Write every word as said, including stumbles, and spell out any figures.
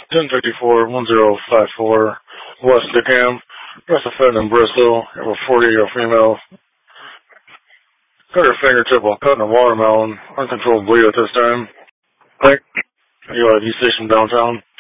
ten fifty-four, one zero five four, West DeKalb. Arrest offended in Bristol. Have a forty-year-old female. Cut her fingertip while cutting a watermelon. Uncontrolled bleed at this time. Thank U I V station downtown.